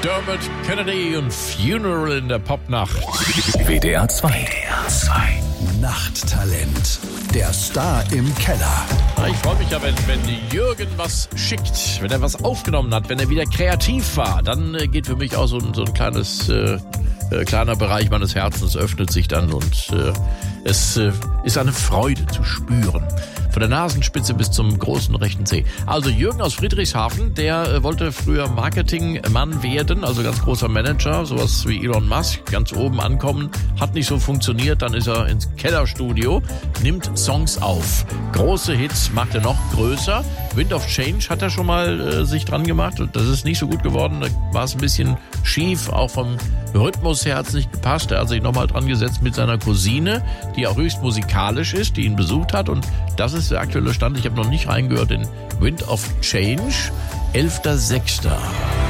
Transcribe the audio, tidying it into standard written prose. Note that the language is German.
Dermot Kennedy und Funeral in der Popnacht. WDR 2. Nachttalent. Der Star im Keller. Ich freue mich ja, wenn Jürgen was schickt, wenn er was aufgenommen hat, wenn er wieder kreativ war. Dann geht für mich auch so ein kleiner Bereich meines Herzens öffnet sich dann und es ist eine Freude zu spüren. Von der Nasenspitze bis zum großen rechten Zeh. Also Jürgen aus Friedrichshafen, der wollte früher Marketingmann werden, also ganz großer Manager, sowas wie Elon Musk, ganz oben ankommen, hat nicht so funktioniert, dann ist er ins Kellerstudio, nimmt Songs auf. Große Hits macht er noch größer. Wind of Change hat er schon mal sich dran gemacht und das ist nicht so gut geworden, da war es ein bisschen schief, auch vom Rhythmus her hat es nicht gepasst. Er hat sich nochmal dran gesetzt mit seiner Cousine, die auch höchst musikalisch ist, die ihn besucht hat und das ist der aktuelle Stand. Ich habe noch nicht reingehört in Wind of Change, 11.06.